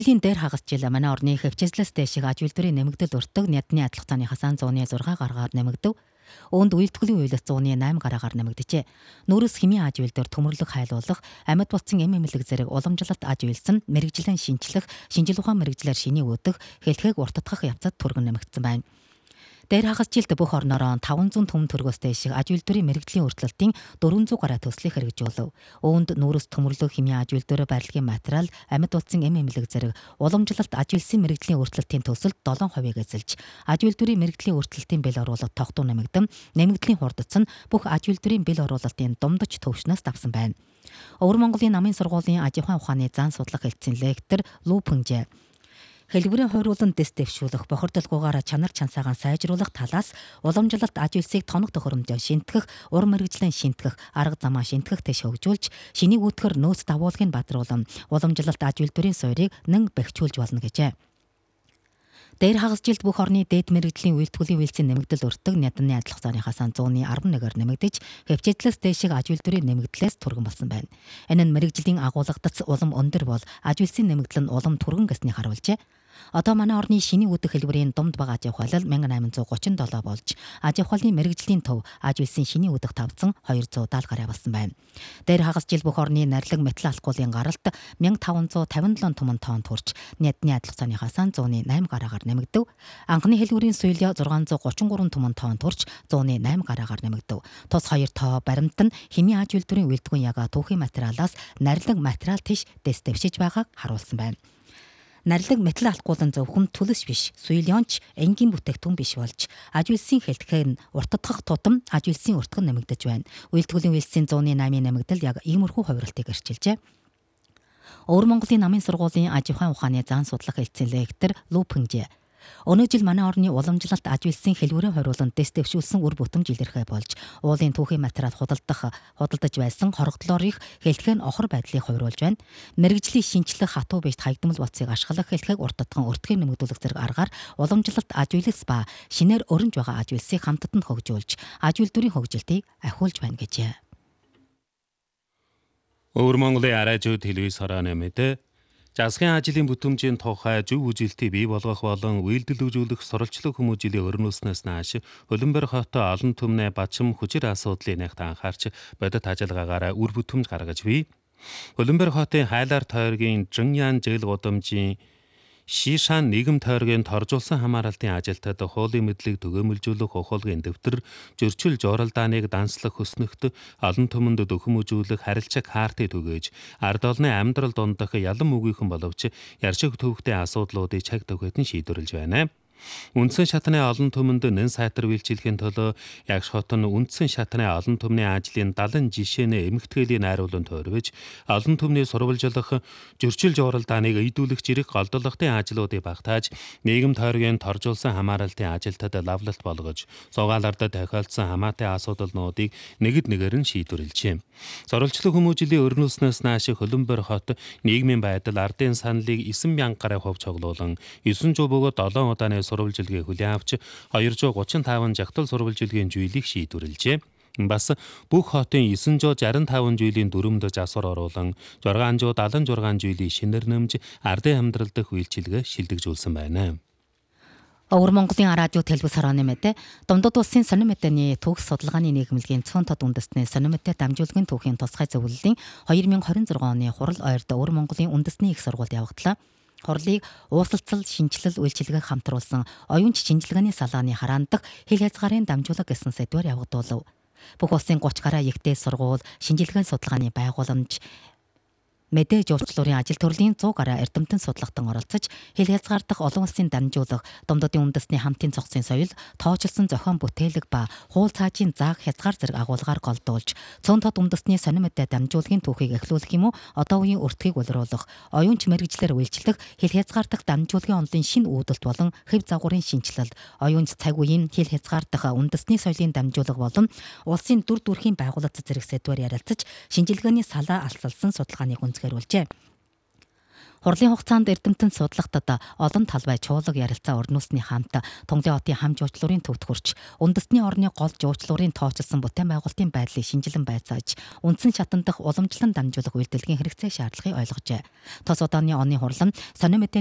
Лийн дээр хагасчил манай орны хөвчөслөс дэшиг аж үйлдвэрийн нэмэгдэл өртөг нядны адилхан хасаан 106 гаргаар нэмэгдэв. Өөнд үйлдвэрлэлийн үйлс 108 гараагаар нэмэгдэжээ. Нүрс хэмийн аж үйлдвэр төмөрлөг хайлуулах, амьд буцсан эм эмнэлэг зэрэг уламжлалт аж үйлсэн, мэрэгжлийн шинчлэх, шинжил ухаан мэрэгжлэр шиний өгөх, хэлхээг уртдах явцад түргэн нэмэгдсэн байна. Дээр хагасжилт бүх орнороо 500 түмэн төгрөгөөс дэшиг аж үйлдвэрийн мэрэгжлийн өөрчлөлтийн 400 гаруй төслийг хэрэгжүүлв. Өөнд нүрс төмөрлөг хэмийн аж үйлдвэрийн барилгын материал, амьд утсан эм эмнэлэг зэрэг уламжлалт аж үйлсийн мэрэгжлийн өөрчлөлтийн төсөлд 7% эзэлж, аж үйлдвэрийн мэрэгжлийн өөрчлөлтийн бэл оруулалт тогтвол нэмэгдэн, нэмэгдлийн хурдц нь бүх аж үйлдвэрийн бэл оруулалтын думдаж төвшнөөс давсан байна. Өвөр Монголын намын сургуулийн аж ахуйн ухааны зан судлах хэлтсийн лектор Лу Пүнжэ хэлбэрийн хойруулан дэс дэвшүүлэх, бохирдолгүйгээр чанар чансаагаа сайжруулах талаас уламжлалт аж үйлсийг тоног тохиромжоор шинтгэх, ур мэрэгжлийн шинтгэх, арга замаа шинтгэх тэш хөгжүүлж, шинийг үүтгэр нөөц давуулгыг бадруулан, уламжлалт аж үйлдвэрийн суурийг нэн бэхжүүлж болно гэжээ. Дээр хагасжилт бүх орны дээд мэрэгжлийн үйлдвэрлэлийн үйлсийн нэмэгдэл өртөг нядны адилхан хасаан 111-аар нэмэгдэж, хөвчөдлөөс дэшиг аж үйлдвэрийн нэмэгдлээс түргэн болсон байна. Энэ нь мэрэгжлийн агуулгадац улам өндөр бол аж үйлсийн нэмэгдэл нь улам түргэн гэснийг харуулжээ. Одоо манай орны шиний үүдэх хэлбэрийн думд бага аж ахуйлал 1837 болж, аж ахуйлын мэрэгжлийн төв аж үйлсийн шиний үүдэх тавцсан 270 гаруй болсон байна. Дээр хагасжил бүх орны нарилга металл алхуулын гаралт 1557 түмэн тонн хүрч, нядны адилхан хасаан 108 гараагаар нэмэгдэв. Анхны хэлбэрийн соёлё 633 түмэн тонн хүрч 108 гараагаар нэмэгдэв. Тус хоёр тоо баримт нь хэмийн аж үйлдвэрийн үйлдвэрийн яга түүхийн материалаас нарилга материал тийш дэс дэвшиж байгааг харуулсан байна. Нарилга металл алхуулан зөвхөн төлөс биш, суйлионч энгийн бүтээгдэхүүн биш болж, аж үйлсийн хэлтгэн нь уртдах тутам аж үйлсийн уртган нэмэгдэж байна. Үйлдвэрлэлийн үйлсийн 108 нэмэгдэл яг иймэрхүү хувиралтыг эрчилжээ. Өвөр Монголын намын сургуулийн аж ахуйн ухааны зан судлах хэлтсийн лектор Лу Пүнжэ өнөө жил манай орны уламжлалт аж үйлсийн хэлбэрийн хойрууланд дэс дэвшүүлсэн үр бүтэмж илэрхэй болж, уулын түүхийн материал худалдаж байсан хорогдлоор их хэлтгэн охор байдлыг хувируулж байна. Мэргэжлийн шинчлэх хатуу бишт хаягдмал болцыг ашиглах хэлхээг уртдган өртгийг нэмэгдүүлэх зэрэг аргаар уламжлалт аж үйлс ба шинээр өрнж байгаа аж үйлсийг хамтад нь хөгжүүлж, аж үйлдвэрийн хөгжилтийг ахиулж байна гэжээ. Өвөр Монголын араажууд телевиз хорооны мэдээ засгийн ажлын бүтэмжийн тухай зөв үжилтийг бий болгох болон үйлдвэрлэж сурвалжлах хүмүүжлийн өрнөснөөс нааш Хөлбөмбөр хотоо олон түмний бачим хүчир асуудлын нэгт анхаарч бодит ажиллагаагаар үр бүтэмж гаргаж бий. Хөлбөмбөр хотын хайлаар тойргийн Жиньян жил гудамжийн Шишан нийгэм тойргийн торжуулсан хамааралтын ажилтнад хуулийн мэдлэг түгээмэлжүүлэх ухуулгын дэвтэр, зөрчил журалдааныг данслах хөснөгт олон түмэнд дөхөмөжүүлэх харилцаг хаартыг түгээж, ард олны амьдрал дундах ялан үгийнхэн боловч яршиг төвхтэй асуудлуудыг чаг төгөөд нь шийдвэрлэж байна. Үндсэн шатны олон түмэнд нэн сайтар үйлчлэхийн төлөө Ягш хот нь үндсэн шатны олон түмний ажлын 70 жишээний эмгтгээлийн найруулан тойрвож, олон түмний сурвалжлах, зөрчил журалдааныг эйдүүлэх зэрэг голдоллогын ажлуудыг багтааж, нийгэм тойргийн торжуулсан хамааралтын ажилтнад лавлалт болгож, сугаалард тохиолдсон хамаатай асуудалнуудыг нэгд нэгээр нь шийдвэрлэжээ. Сурвалжлах хүмүүжлийн өрнөснөөс нааш Хөлбөмбөр хот нийгмийн байдал ардын саналыг 9,000 гаруй хувь цуглуулан 900 бөгөөд 7 удааны сурвалжилгээ хүлээн авч 235 жагтал сурвалжилгээний жуулийг шийдвэрлэжээ. Бас бүх хотын 965 жуулийн дүрмдж асар оруулан 676 жуулийн шинээр нэмж ардын амьдрал дэх үйлчилгээ шилдэгжүүлсэн байна. Өвөр Монголын радио телевиз хорооны мэдээ Дундад улсын сонин мэдээний төгс судалгааны нийгэмлэгийн цөөн тод үндэсний сонин мэдээ дамжуулгын түүхийн тусгай зөвлөлийн 2026 оны хурал ойрд Өвөр Монголын үндэсний их сургуульд явагдлаа. Хурлыг уусалцал, шинжилэл, үйлчилгээг хамтруулсан оюунч шинжилгээний салааны хараандах хил хязгаарын дамжуулга гэсэн сэдвээр явагдуулав. Бүх улсын 30 гаруй ихтэй сургууль, шинжилгээний судалгааны байгууламж, мэдээ жуулчлалын ажил төрлийн 100 гаруй эрдэмтэн судлагтан оролцож, хил хязгаардах олон улсын дамжуулга, Дундадын үндэсний хамтын цогцын соёл, тоочилсон зохион бүтээлэг ба хуул цаажийн зааг хязгаар зэрэг агуулгаар голдуулж, цөөн тод үндэсний сонин мэдээ дамжуулгын түүхийг эхлүүлэх юм уу, одоо үеийн өртгийг улируулах, оюунч мэргэжлэр үйлчлэх, хил хязгаардах дамжуулгын онолын шинэ үүдэлт болон хэв загварын шинжилэл, оюунч цаг үеийн хил хязгаардах үндэсний соёлын дамжуулга болон улсын дүр төрхийн байгууллага зэрэг сэдвээр ярилцаж, шинжилгээний салаа алсалсан судалгааны гүнзгийрүүлжээ. Хурлын хугацаанд эрдэмтэн судлагтад олон талбай чуулга ярилцаа өрнүүлсний хамт Тунгалын хотын хам жуучлалын төвд хүрч үндэсний орны гол жуучлалын тооцолсон бүтээн байгуулалтын байдлыг шинжилэн байцааж үндсэн шатан дахь уламжлан дамжуулах үйлдвэрлэгийн хэрэгцээ шаардлагыг ойлгожээ. Тос удааны оны хурлан сонин мэдээ